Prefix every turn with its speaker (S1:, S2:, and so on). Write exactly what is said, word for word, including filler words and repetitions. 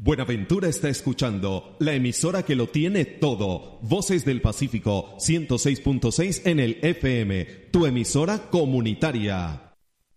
S1: Buenaventura está escuchando la emisora que lo tiene todo. Voces del Pacífico ciento seis punto seis en el F M, tu emisora comunitaria.